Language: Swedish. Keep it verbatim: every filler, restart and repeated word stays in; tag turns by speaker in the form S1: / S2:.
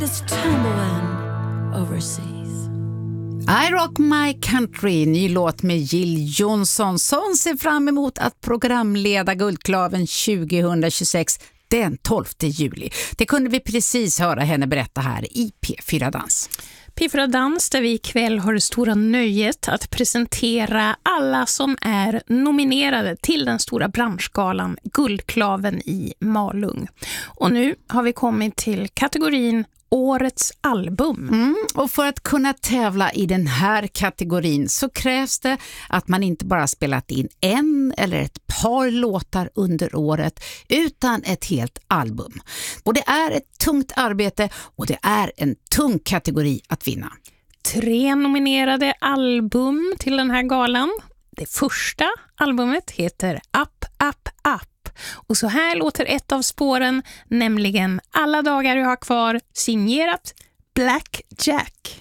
S1: It's tumbling overseas.
S2: I Rock My Country, ny låt med Jill Johnson som ser fram emot att programleda Guldklaven tjugohundratjugosex den tolfte juli. Det kunde vi precis höra henne berätta här i P fyra Dans.
S3: P fyra Dans, där vi ikväll har det stora nöjet att presentera alla som är nominerade till den stora branschgalan Guldklaven i Malung. Och nu har vi kommit till kategorin Årets album.
S2: Mm, och för att kunna tävla i den här kategorin så krävs det att man inte bara spelat in en eller ett par låtar under året utan ett helt album. Och det är ett tungt arbete och det är en tung kategori att vinna.
S3: Tre nominerade album till den här galan. Det första albumet heter Up, Up, Up. Och så här låter ett av spåren, nämligen Alla dagar jag har kvar, signerat Black Jack.